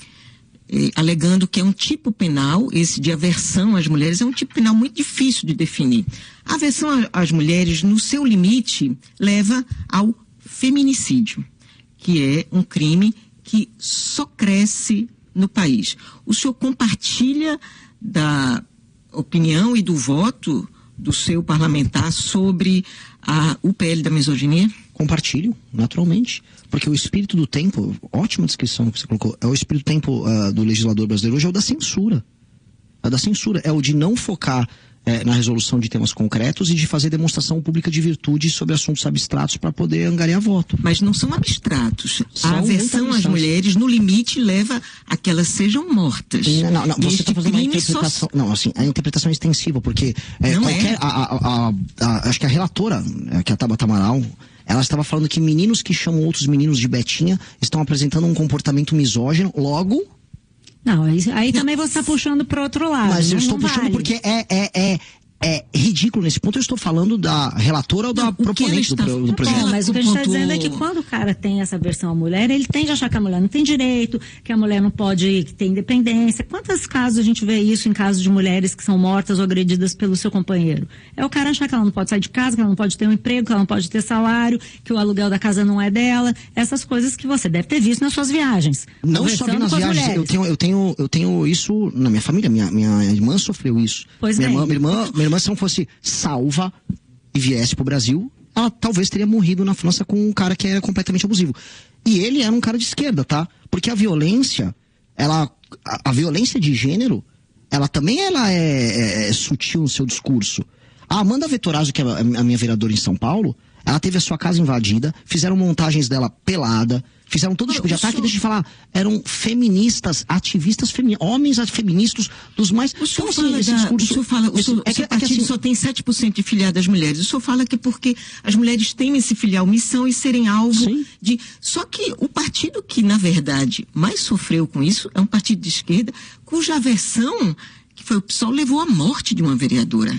C: alegando que é um tipo penal, esse de aversão às mulheres, é um tipo penal muito difícil de definir. A aversão às mulheres, no seu limite, leva ao feminicídio, que é um crime que só cresce no país. O senhor compartilha da opinião e do voto do seu parlamentar sobre o PL da misoginia?
B: Compartilho, naturalmente. Porque o espírito do tempo, ótima descrição que você colocou, é o espírito do tempo do legislador brasileiro hoje, é o da censura. É o da censura, é o de não focar na resolução de temas concretos e de fazer demonstração pública de virtude sobre assuntos abstratos para poder angariar voto.
C: Mas não são abstratos. A aversão às mulheres, no limite, leva a que elas sejam mortas.
B: Não, você está fazendo uma interpretação... Não, assim, a interpretação é extensiva, porque acho que a relatora, que é a Tabata Amaral, ela estava falando que meninos que chamam outros meninos de Betinha estão apresentando um comportamento misógino, logo...
A: Não, aí também você está puxando para outro lado.
B: Mas eu estou puxando porque é ridículo nesse ponto. Eu estou falando da relatora ou da proponente do projeto.
A: Mas o que a gente está dizendo é que quando o cara tem essa versão à mulher, ele tende a achar que a mulher não tem direito, que a mulher não pode ter independência. Quantos casos a gente vê isso em casos de mulheres que são mortas ou agredidas pelo seu companheiro? É o cara achar que ela não pode sair de casa, que ela não pode ter um emprego, que ela não pode ter salário, que o aluguel da casa não é dela. Essas coisas que você deve ter visto nas suas viagens.
B: Não só vi nas viagens, eu tenho isso na minha família. Minha irmã sofreu isso.
A: Pois
B: minha irmã, se não fosse salva e viesse pro Brasil, ela talvez teria morrido na França com um cara que era completamente abusivo. E ele era um cara de esquerda, tá? Porque a violência, a violência de gênero, ela também é sutil no seu discurso. A Amanda Vettorazzo, que é a minha vereadora em São Paulo, ela teve a sua casa invadida, fizeram montagens dela pelada, fizeram todo tipo de ataque, deixa eu falar, eram feministas, ativistas homens feministas dos mais...
C: O senhor fala, o partido só tem 7% de filiadas mulheres. O senhor fala que porque as mulheres temem se filiar à missão e serem alvo de... Só que o partido que, na verdade, mais sofreu com isso é um partido de esquerda, cuja aversão, que foi o PSOL, levou à morte de uma vereadora.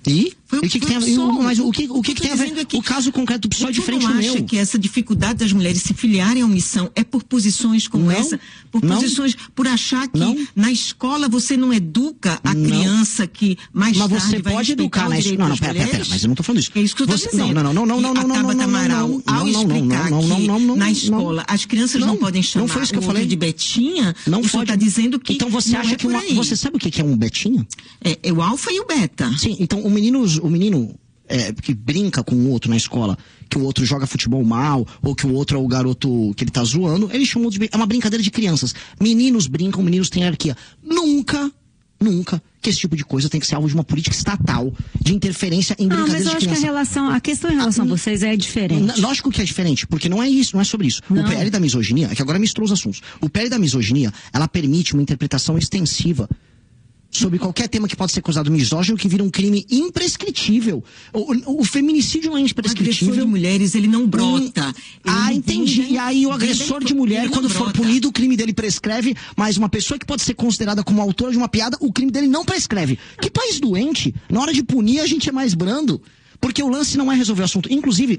B: Mas o que tem a ver? O caso concreto do PSOL é diferente do meu.
C: Acha que essa dificuldade das mulheres se filiarem à missão é por posições como essa? Por achar que na escola você não educa a criança que mais tarde vai respeitar o direito das mulheres? Mas você pode educar na escola.
B: Não, pera, mas eu não estou falando isso.
C: É isso que eu estou dizendo.
B: Não.
C: A Tabata Amaral, ao explicar que na escola as crianças não podem chamar o outro de Betinha, o senhor está dizendo que
B: então você acha que você sabe o que é um Betinha?
C: É o alfa e o beta.
B: Sim, então o menino que brinca com o outro na escola, que o outro joga futebol mal, ou que o outro é o garoto que ele tá zoando, ele chamou de... É uma brincadeira de crianças. Meninos brincam, meninos têm hierarquia. Nunca que esse tipo de coisa tem que ser alvo de uma política estatal, de interferência em brincadeiras de criança.
A: Mas eu acho que a questão em relação a vocês é diferente.
B: Lógico que é diferente, porque não é isso, não é sobre isso. Não. O PL da misoginia, é que agora misturou os assuntos. O PL da misoginia, ela permite uma interpretação extensiva sobre qualquer tema que pode ser causado misógino, que vira um crime imprescritível. O feminicídio não é imprescritível.
C: O agressor de mulheres, ele não brota.
B: Entendi. E aí o agressor de mulher, quando for punido, o crime dele prescreve, mas uma pessoa que pode ser considerada como autora de uma piada, o crime dele não prescreve. Que país doente. Na hora de punir, a gente é mais brando. Porque o lance não é resolver o assunto. Inclusive,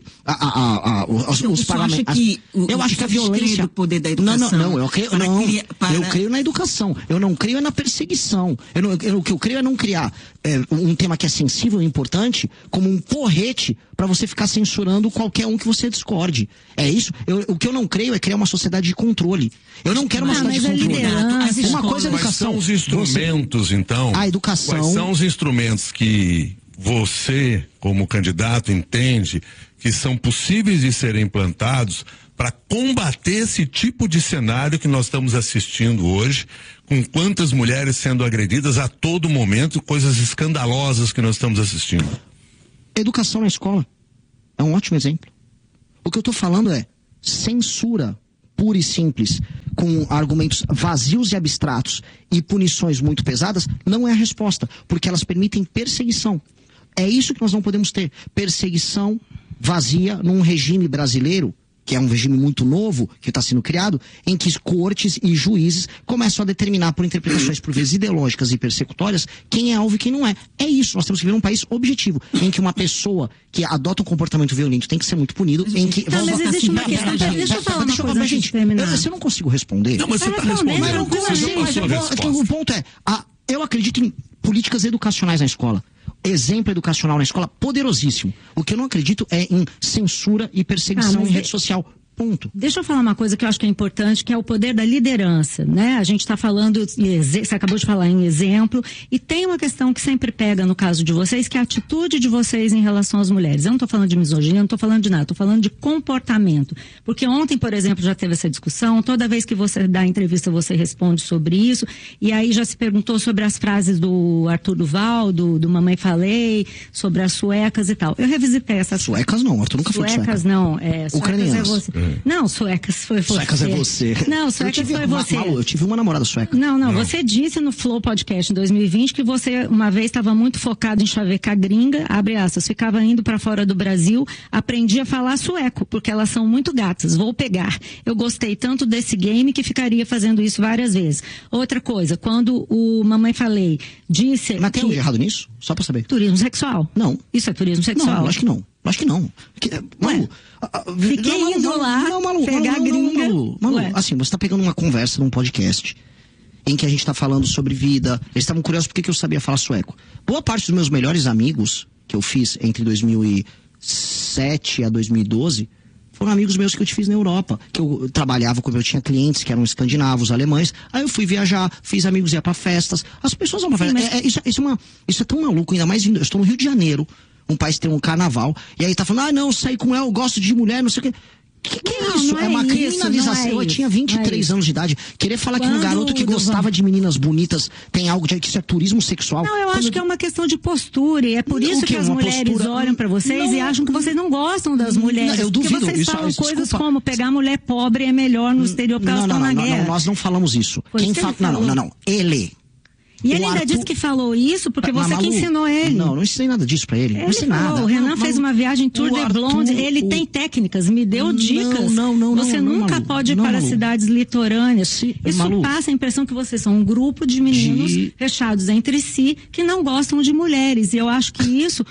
B: os parlamentares. Eu acho que a violência.
C: Do poder da educação.
B: Não, eu creio na educação. Eu não creio na perseguição. O que eu creio é não criar um tema que é sensível e importante como um porrete para você ficar censurando qualquer um que você discorde. É isso. O que eu não creio é criar uma sociedade de controle. Eu não quero uma sociedade de controle. Uma coisa é a educação.
D: Quais são os instrumentos, então?
B: A educação.
D: Quais são os instrumentos que você, como candidato, entende que são possíveis de serem implantados para combater esse tipo de cenário que nós estamos assistindo hoje, com quantas mulheres sendo agredidas a todo momento, coisas escandalosas que nós estamos assistindo?
B: Educação na escola é um ótimo exemplo. O que eu estou falando é censura pura e simples, com argumentos vazios e abstratos e punições muito pesadas, não é a resposta, porque elas permitem perseguição. É isso que nós não podemos ter. Perseguição vazia num regime brasileiro, que é um regime muito novo, que está sendo criado, em que cortes e juízes começam a determinar por interpretações, por vezes ideológicas e persecutórias, quem é alvo e quem não é. É isso, nós temos que viver um país objetivo, em que uma pessoa que adota um comportamento violento tem que ser muito punido, em que...
A: Mas existe uma questão, deixa eu falar uma coisa antes de terminar.
B: Se eu não consigo responder...
D: Não, mas você está respondendo.
B: O ponto é, eu acredito em políticas educacionais na escola. Exemplo educacional na escola poderosíssimo. O que eu não acredito é em censura e perseguição em rede social. Ponto.
A: Deixa eu falar uma coisa que eu acho que é importante, que é o poder da liderança, né? A gente está falando, você acabou de falar em exemplo, e tem uma questão que sempre pega no caso de vocês, que é a atitude de vocês em relação às mulheres. Eu não estou falando de misoginia, não estou falando de nada, estou falando de comportamento. Porque ontem, por exemplo, já teve essa discussão, toda vez que você dá entrevista, você responde sobre isso, e aí já se perguntou sobre as frases do Arthur Duval, do Mamãe Falei, sobre as suecas e tal. Eu revisitei essas...
B: Suecas não, Arthur nunca foi de sueca.
A: Suecas não,
B: Ucranianas.
A: É você. Não, suecas foi você.
B: Suecas é você.
A: Não, suecas foi você.
B: Eu tive uma namorada sueca.
A: Não, você disse no Flow Podcast em 2020 que você uma vez estava muito focado em chavecar gringa, abre aspas, ficava indo para fora do Brasil, aprendi a falar sueco, porque elas são muito gatas, vou pegar. Eu gostei tanto desse game que ficaria fazendo isso várias vezes. Outra coisa, quando o Mamãe Falei disse...
B: Mas tem algo de errado nisso? Só pra saber.
A: Turismo sexual?
B: Não.
A: Isso é turismo sexual?
B: Não, acho que não. Acho que não. Malu,
A: fiquei indo lá pegar gringa.
B: Malu, assim, você tá pegando uma conversa num podcast em que a gente tá falando sobre vida. Eles estavam curiosos porque eu sabia falar sueco. Boa parte dos meus melhores amigos que eu fiz entre 2007 a 2012 foram amigos meus que eu te fiz na Europa, que eu trabalhava com, eu tinha clientes que eram escandinavos, alemães, aí eu fui viajar, fiz amigos, ia pra festas, as pessoas vão pra festa, isso é tão maluco, ainda mais, eu estou no Rio de Janeiro, um país que tem um carnaval, e aí tá falando, não, eu saí com ela, eu gosto de mulher, não sei o quê. Que é isso? É uma criminalização. Eu tinha 23 anos de idade. Querer falar que um garoto que gostava de meninas bonitas tem algo de que isso é turismo sexual.
A: Não, eu acho que é uma questão de postura. E é por isso que as mulheres olham pra vocês e acham que vocês não gostam das mulheres.
B: Eu duvido.
A: Porque vocês falam coisas como pegar mulher pobre é melhor no exterior porque elas estão na guerra.
B: Não, nós não falamos isso. Quem fala. Não. Ele.
A: E ele ainda disse que falou isso porque você que ensinou ele.
B: Não ensinei nada disso pra ele. Não ensinei nada.
A: O Renan fez uma viagem Tour de Blonde. Ele tem técnicas, me deu dicas. Você nunca pode ir para cidades litorâneas. Isso passa a impressão que vocês são um grupo de meninos fechados entre si que não gostam de mulheres. E eu acho que isso.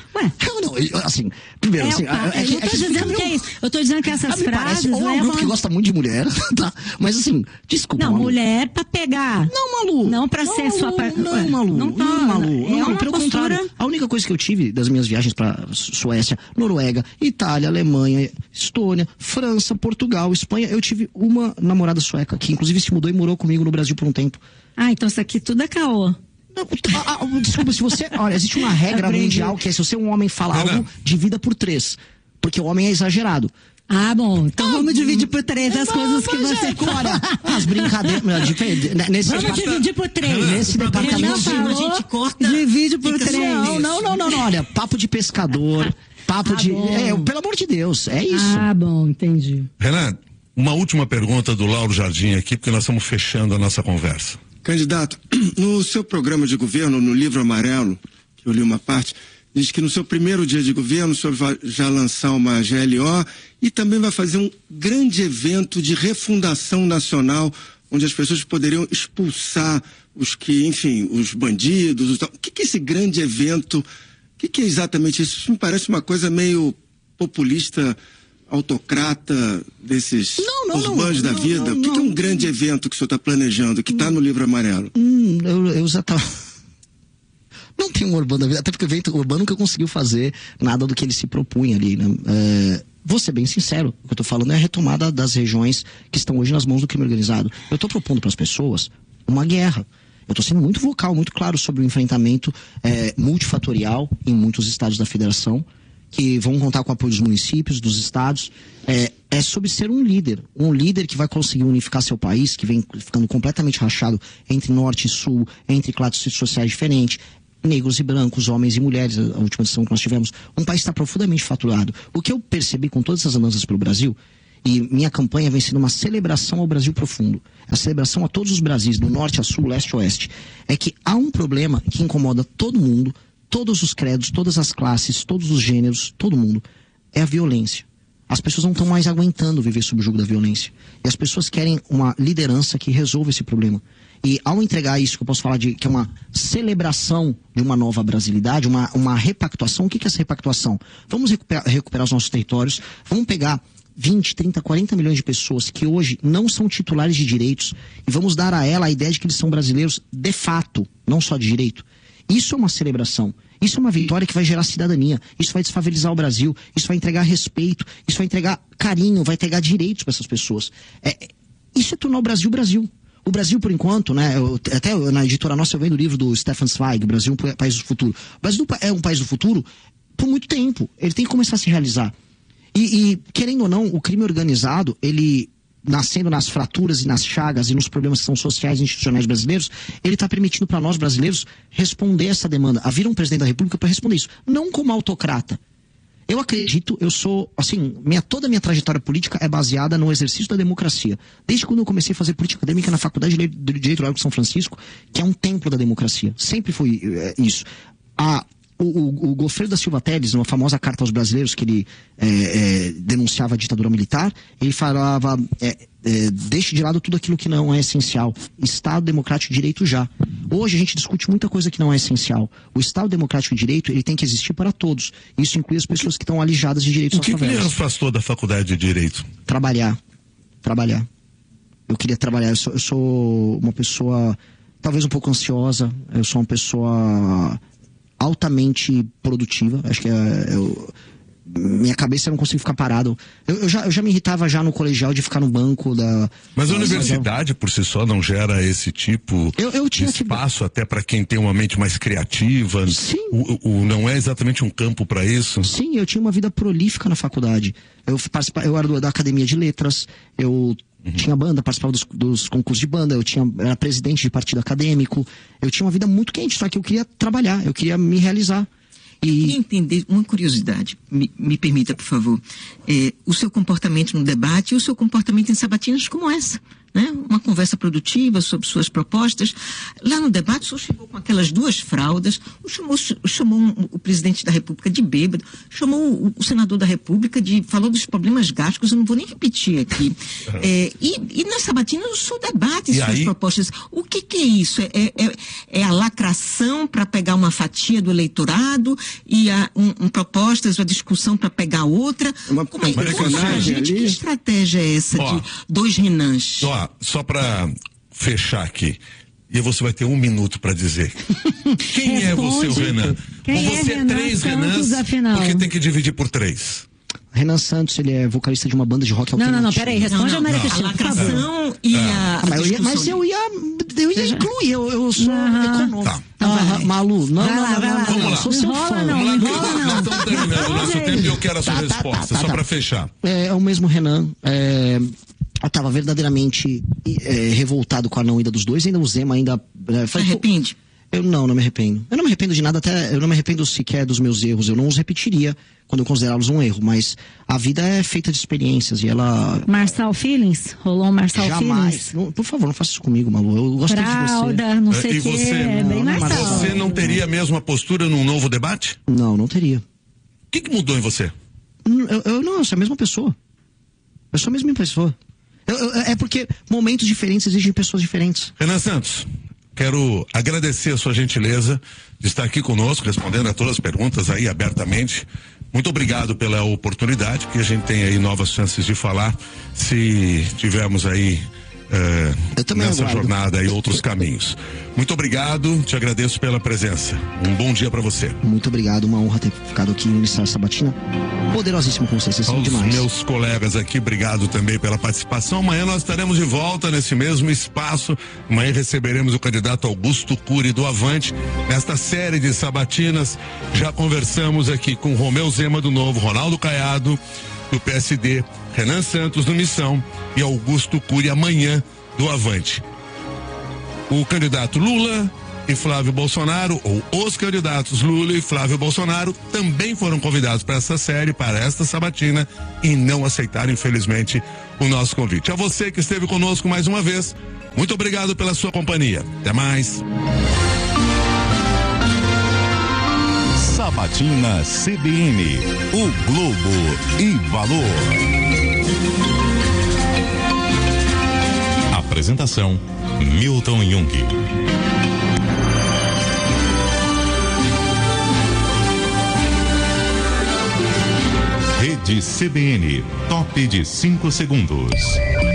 B: Primeiro, assim.
A: Eu tô dizendo que é isso. Eu tô dizendo que essas frases.
B: Ou é um grupo que gosta muito de mulher, tá? Mas assim, desculpa.
A: Não, mulher pra pegar.
B: Não, Malu.
A: Não pra ser sua.
B: Não, Malu. Não, pelo contrário. A única coisa que eu tive das minhas viagens pra Suécia, Noruega, Itália, Alemanha, Estônia, França, Portugal, Espanha, eu tive uma namorada sueca, que inclusive se mudou e morou comigo no Brasil por um tempo.
A: Então isso aqui tudo é caô.
B: Desculpa, se você... Olha, existe uma regra mundial que é se você é um homem fala algo, divida por 3. Porque o homem é exagerado.
A: Bom, então vamos dividir por 3 as coisas que você...
B: Olha, as brincadeiras...
A: Vamos dividir por 3.
B: Nesse departamento...
C: A gente corta...
A: Divide por 3.
B: Não, olha, papo de pescador, papo de... pelo amor de Deus, é isso.
A: Bom, entendi.
D: Renan, uma última pergunta do Lauro Jardim aqui, porque nós estamos fechando a nossa conversa.
E: Candidato, no seu programa de governo, no livro amarelo, que eu li uma parte, diz que no seu primeiro dia de governo o senhor vai já lançar uma GLO e também vai fazer um grande evento de refundação nacional, onde as pessoas poderiam expulsar os bandidos. O que é esse grande evento O que é exatamente isso? Isso me parece uma coisa meio populista, autocrata, desses os banjos da vida. O que é um grande evento que o senhor está planejando, que está no livro amarelo?
B: Eu já estava... Não tem um urbano da vida, até porque o evento urbano nunca conseguiu fazer nada do que ele se propunha ali, né? Vou ser bem sincero, o que eu estou falando é a retomada das regiões que estão hoje nas mãos do crime organizado. Eu estou propondo para as pessoas uma guerra. Eu estou sendo muito vocal, muito claro sobre o enfrentamento multifatorial em muitos estados da federação, que vão contar com o apoio dos municípios, dos estados. É sobre ser um líder que vai conseguir unificar seu país, que vem ficando completamente rachado entre norte e sul, entre classes sociais diferentes, negros e brancos, homens e mulheres, a última edição que nós tivemos. Um país está profundamente faturado. O que eu percebi com todas essas andanças pelo Brasil, e minha campanha vem sendo uma celebração ao Brasil profundo, a celebração a todos os Brasis, do norte a sul, leste a oeste, é que há um problema que incomoda todo mundo, todos os credos, todas as classes, todos os gêneros, todo mundo, é a violência. As pessoas não estão mais aguentando viver sob o jugo da violência. E as pessoas querem uma liderança que resolva esse problema. E ao entregar isso, que eu posso falar que é uma celebração de uma nova brasilidade, uma repactuação, o que é essa repactuação? Vamos recuperar os nossos territórios, vamos pegar 20, 30, 40 milhões de pessoas que hoje não são titulares de direitos e vamos dar a ela a ideia de que eles são brasileiros de fato, não só de direito. Isso é uma celebração. Isso é uma vitória que vai gerar cidadania. Isso vai desfavelizar o Brasil. Isso vai entregar respeito. Isso vai entregar carinho. Vai entregar direitos para essas pessoas. Isso é tornar o Brasil Brasil. O Brasil, por enquanto, né? Até na editora nossa eu venho do livro do Stefan Zweig, Brasil, um país do futuro. O Brasil é um país do futuro por muito tempo. Ele tem que começar a se realizar. E querendo ou não, o crime organizado, ele nascendo nas fraturas e nas chagas e nos problemas que são sociais e institucionais brasileiros, ele está permitindo para nós brasileiros responder essa demanda. Havia um presidente da República para responder isso, não como autocrata. Eu acredito, eu sou, assim, toda a minha trajetória política é baseada no exercício da democracia. Desde quando eu comecei a fazer política acadêmica na Faculdade de Direito Largo de São Francisco, que é um templo da democracia. Sempre foi isso. O Goffredo da Silva Teles, numa famosa carta aos brasileiros que ele denunciava a ditadura militar, ele falava, deixe de lado tudo aquilo que não é essencial. Estado Democrático de Direito já. Hoje a gente discute muita coisa que não é essencial. O Estado Democrático de Direito, ele tem que existir para todos. Isso inclui as pessoas que estão alijadas de direitos nas favelas. O que lhe afastou da Faculdade de Direito? Trabalhar. Eu queria trabalhar. Eu sou uma pessoa talvez um pouco ansiosa. Eu sou uma pessoa altamente produtiva. Acho que minha cabeça não consigo ficar parado. Eu já me irritava já no colegial de ficar no banco da... Mas a universidade por si só não gera esse tipo de espaço até para quem tem uma mente mais criativa? Sim. Não é exatamente um campo para isso? Sim, eu tinha uma vida prolífica na faculdade. Eu era da Academia de Letras, eu tinha banda, participava dos concursos de banda, era presidente de partido acadêmico, eu tinha uma vida muito quente, só que eu queria trabalhar, eu queria me realizar. Eu queria entender uma curiosidade, me permita, por favor, o seu comportamento no debate e o seu comportamento em sabatinas como essa, né? Uma conversa produtiva sobre suas propostas. Lá no debate, o senhor chegou com aquelas duas fraldas, chamou o presidente da República de bêbado, chamou o senador da República falou dos problemas gástricos, eu não vou nem repetir aqui. E nas sabatinas o senhor debate suas propostas. O que é isso? É a lacração para pegar uma fatia do eleitorado e propostas, uma discussão para pegar outra? Que estratégia é essa de dois Renans?
D: Só para fechar aqui, e você vai ter 1 minuto para dizer. Quem é você, o Renan? Você é 3 Renans, porque tem que dividir por 3. Renan Santos, ele é vocalista de uma banda de rock alternativo.
A: Não, peraí, responde a Maria Cristina, por favor.
B: Mas eu ia incluir, eu sou econômico. Malu, não.
D: Vamos lá.
B: Eu sou seu fã.
D: Nós estamos terminando o nosso tempo e eu quero a sua resposta, só para fechar.
B: É o mesmo Renan, eu estava verdadeiramente revoltado com a não ida dos dois, ainda o Zema
C: Se arrepende?
B: Eu não me arrependo. Eu não me arrependo de nada, até eu não me arrependo sequer dos meus erros. Eu não os repetiria quando eu considerá-los um erro, mas a vida é feita de experiências e ela...
A: Marçal Feelings? Rolou um Marçal Feelings?
B: Jamais. Por favor, não faça isso comigo, Malu. Eu gosto de você.
A: Não sei o que. É bem Marçal.
D: Você não teria a mesma postura num novo debate?
B: Não teria. O
D: que mudou em você?
B: Eu sou a mesma pessoa. Eu sou a mesma pessoa. É porque momentos diferentes exigem pessoas diferentes.
D: Renan Santos, quero agradecer a sua gentileza de estar aqui conosco, respondendo a todas as perguntas aí abertamente. Muito obrigado pela oportunidade, que a gente tem aí novas chances de falar, se tivermos aí nessa jornada e outros caminhos. Muito obrigado, te agradeço pela presença. Um bom dia para você.
B: Muito obrigado, uma honra ter ficado aqui no Ministério Sabatina. Poderosíssimo com vocês, são demais.
D: Meus colegas aqui, obrigado também pela participação. Amanhã nós estaremos de volta nesse mesmo espaço. Amanhã receberemos o candidato Augusto Cury do Avante. Nesta série de sabatinas, já conversamos aqui com Romeu Zema do Novo, Ronaldo Caiado do PSD, Renan Santos do Missão e Augusto Cury amanhã do Avante. O candidato Lula e Flávio Bolsonaro, ou os candidatos Lula e Flávio Bolsonaro, também foram convidados para essa série, para esta sabatina, e não aceitaram, infelizmente, o nosso convite. A você que esteve conosco mais uma vez, muito obrigado pela sua companhia. Até mais.
F: Sabatina CBN, o Globo e Valor. Apresentação: Milton Jung. Rede CBN, top de 5 segundos.